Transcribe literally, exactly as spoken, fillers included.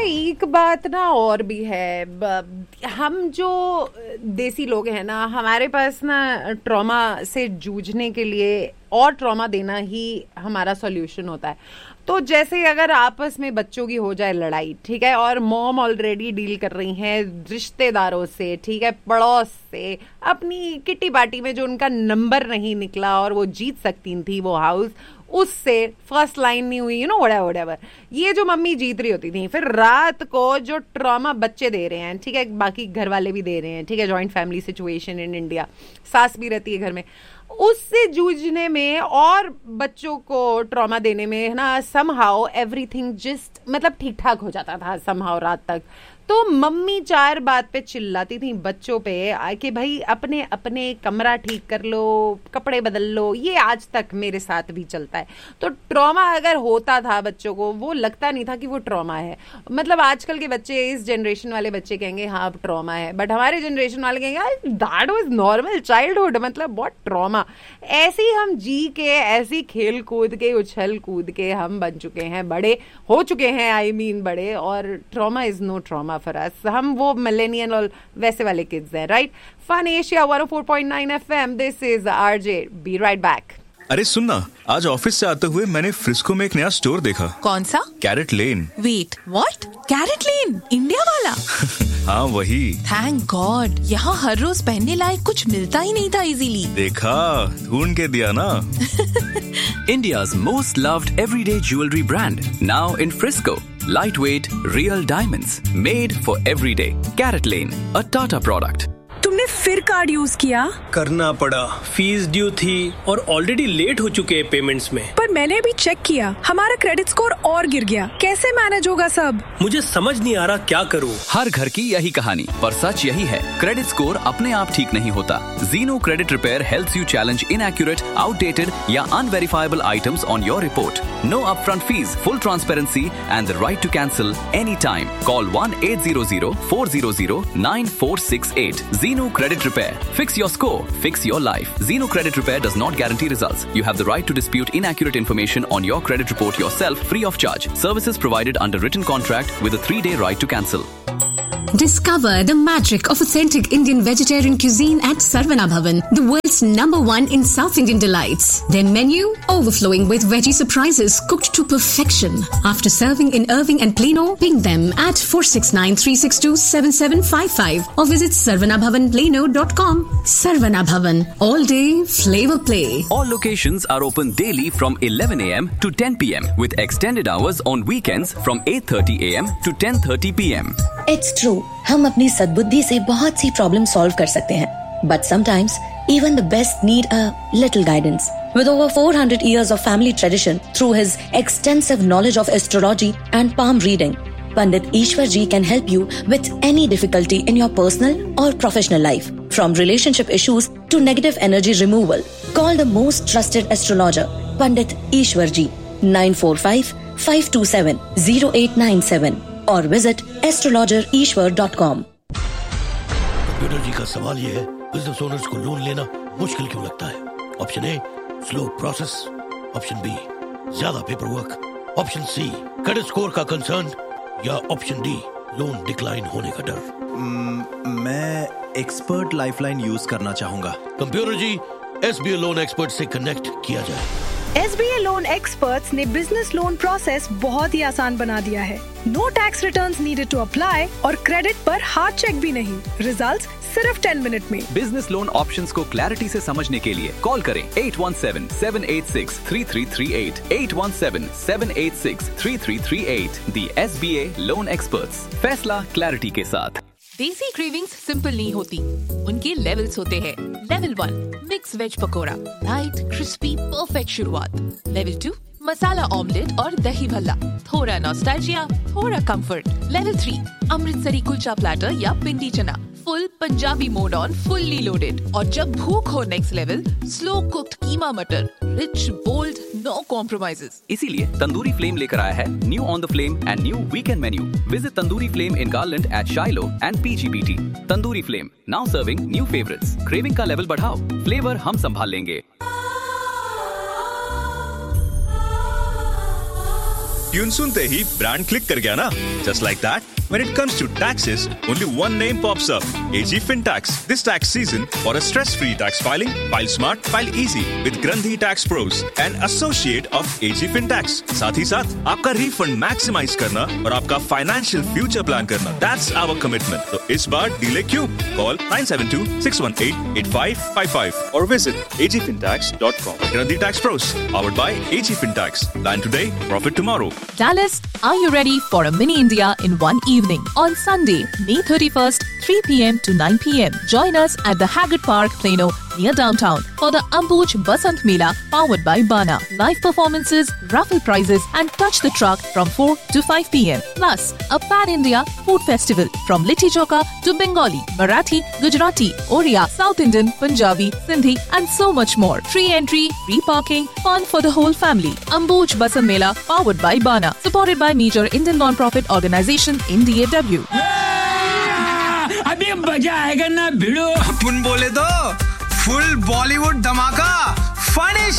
एक बात ना और भी है, हम जो देसी लोग हैं ना, हमारे पास ना ट्रॉमा से जूझने के लिए और ट्रॉमा देना ही हमारा सॉल्यूशन होता है। तो जैसे अगर आपस में बच्चों की हो जाए लड़ाई, ठीक है, और मॉम ऑलरेडी डील कर रही हैं रिश्तेदारों से, ठीक है, पड़ोस से, अपनी किट्टी पार्टी में जो उनका नंबर नहीं निकला और वो जीत सकती थी वो हाउस, उससे फर्स्ट लाइन नहीं हुई, यू नो व्हाटएवर व्हाटएवर, ये जो मम्मी जीत रही होती थी, फिर रात को जो ट्रॉमा बच्चे दे रहे हैं, ठीक है, बाकी घर वाले भी दे रहे हैं, ठीक है, joint family situation in India, सास भी रहती है घर में, उससे जूझने में और बच्चों को ट्रॉमा देने में ना समहाउ एवरीथिंग जस्ट मतलब ठीक ठाक हो जाता था समहाउ रात तक। तो मम्मी चार बात पे चिल्लाती थी बच्चों पे कि भाई अपने अपने कमरा ठीक कर लो, कपड़े बदल लो। ये आज तक मेरे साथ भी चलता है। तो ट्रॉमा अगर होता था बच्चों को, वो लगता नहीं था कि वो ट्रॉमा है। मतलब आजकल के बच्चे, इस जनरेशन वाले बच्चे कहेंगे हाँ अब ट्रॉमा है, बट हमारे जनरेशन वाले कहेंगे दैट वाज नॉर्मल चाइल्डहुड, मतलब बहुत ट्रॉमा। ऐसे ही हम जी के, ऐसी खेल कूद के, उछल कूद के हम बन चुके हैं, बड़े हो चुके हैं, आई मीन बड़े, और trauma is no trauma for us. हम वो मिलेनियल और वैसे वाले किड्स हैं, right? Fun Asia one O four point nine F M, this is RJ, B right back. अरे सुनना, आज ऑफिस से आते हुए मैंने फ्रिस्को में एक नया स्टोर देखा। कौन सा? Carat lane. Wait, what? Carat lane India वाला? हाँ वही। थैंक गॉड, यहाँ हर रोज पहनने लायक कुछ मिलता ही नहीं था इजीली। देखा, ढूंढ के दिया ना। India's most loved everyday jewelry brand, now in Frisco. Lightweight, real diamonds, made for everyday. Carrot Lane, a Tata product. तुमने फिर कार्ड यूज किया? करना पड़ा, फीस ड्यू थी और ऑलरेडी लेट हो चुके हैं पेमेंट्स में। पर मैंने भी चेक किया, हमारा क्रेडिट स्कोर और गिर गया। कैसे मैनेज होगा सब? मुझे समझ नहीं आ रहा क्या करूं। हर घर की यही कहानी, पर सच यही है, क्रेडिट स्कोर अपने आप ठीक नहीं होता। Zeno Credit Repair helps you challenge inaccurate, outdated या unverifiable items on your report. No upfront fees, full transparency and the right to cancel anytime. Call one eight hundred four hundred nine four six eight. Zeno Credit Repair. Fix your score. Fix your life. Zeno Credit Repair does not guarantee results. You have the right to dispute inaccurate information on your credit report yourself free of charge. Services provided under written contract with a three-day right to cancel. Discover the magic of authentic Indian vegetarian cuisine at Sarvana Bhavan, the world's number one in South Indian delights. Their menu overflowing with veggie surprises cooked to perfection. After serving in Irving and Plano, ping them at four six nine three six two seven seven five five or visit sarvana bhavan plano dot com. Sarvana Bhavan, all day flavor play. All locations are open daily from eleven a m to ten p m with extended hours on weekends from eight thirty a m to ten thirty p m. It's true, हम अपनी सद्बुद्धि से बहुत सी problem solve कर सकते हैं, but sometimes even the best need a little guidance. With over four hundred years of family tradition through his extensive knowledge of astrology and palm reading, Pandit Ishwar Ji can help you with any difficulty in your personal or professional life, from relationship issues to negative energy removal. Call the most trusted astrologer, Pandit Ishwar Ji, nine four five five two seven zero eight nine seven. और visit astrologer ईश्वर dot com. Computer जी का सवाल ये है, business owners को loan लेना मुश्किल क्यों लगता है? Option A, slow process. Option B, ज्यादा paper work. Option C, credit score का कंसर्न। या ऑप्शन डी, लोन डिक्लाइन होने का डर। hmm, मैं एक्सपर्ट लाइफलाइन यूज करना चाहूंगा। कंप्यूटर जी, एसबीआई लोन एक्सपर्ट से कनेक्ट किया जाए। S B I loan experts ने बिजनेस लोन प्रोसेस बहुत ही आसान बना दिया है। No tax returns needed to apply और क्रेडिट पर हार्ड चेक भी नहीं। रिजल्ट्स सिर्फ टेन मिनट में। बिजनेस लोन ऑप्शंस को क्लैरिटी से समझने के लिए कॉल करें eight one seven seven eight six three three three eight eight one seven seven eight six three three three eight. The S B I loan experts, फैसला clarity के साथ। देसी क्रेविंग्स सिंपल नहीं होती, उनके लेवल्स होते हैं। Level one, mix veg pakora, light crispy perfect शुरुआत। लेवल टू, मसाला ऑमलेट और दही भल्ला, थोड़ा नॉस्टैल्जिया, थोड़ा comfort. Level three, Amritsari kulcha platter या पिंडी चना, full Punjabi mode on, fully loaded. और जब भूख हो नेक्स्ट लेवल, स्लो कुक्ड कीमा मटर, रिच बोल्ड, नो कॉम्प्रोमाइजेस। इसीलिए तंदूरी फ्लेम लेकर आया है new on the flame and new weekend menu. Visit tandoori flame in garland eight शाइलो and P G B T. Tandoori flame, now serving new favourites. Craving का level बढ़ाओ, flavour हम संभाल लेंगे। Tune सुनते ही ब्रांड क्लिक कर गया ना? Just like that, when it comes to taxes, only one name pops up: A G FinTax. This tax season, for a stress-free tax filing, file smart, file easy with Grandhi Tax Pros, an associate of A G FinTax. साथ ही साथ आपका refund maximize करना और आपका financial future plan करना. That's our commitment. तो इस बार delay क्यों? Call nine seven two, six one eight, eight five five five or visit a g fintax dot com. Grandhi Tax Pros, powered by A G FinTax. Plan today, profit tomorrow. Dallas, are you ready for a mini India in one evening? On Sunday, May thirty-first, three p.m. to nine p.m. Join us at the Haggard Park, Plano, near downtown for the Ambuj Basant Mela powered by Bana. Live performances, raffle prizes and touch the truck from four to five p.m. Plus, a pan-India food festival from Litti Chokha to Bengali, Marathi, Gujarati, Oriya, South Indian, Punjabi, Sindhi and so much more. Free entry, free parking, fun for the whole family. Ambuj Basant Mela powered by Bana. Supported by major Indian non-profit organization N D A W. अभी मजा आएगा ना भिड़ो। अपन बोले तो full Bollywood धमाका, funny